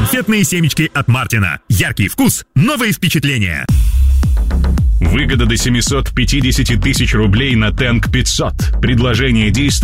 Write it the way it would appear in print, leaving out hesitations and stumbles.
Конфетные семечки от Мартина. Яркий вкус, новые впечатления. Выгода до 750 тысяч рублей на Тэнк 500. Предложение действует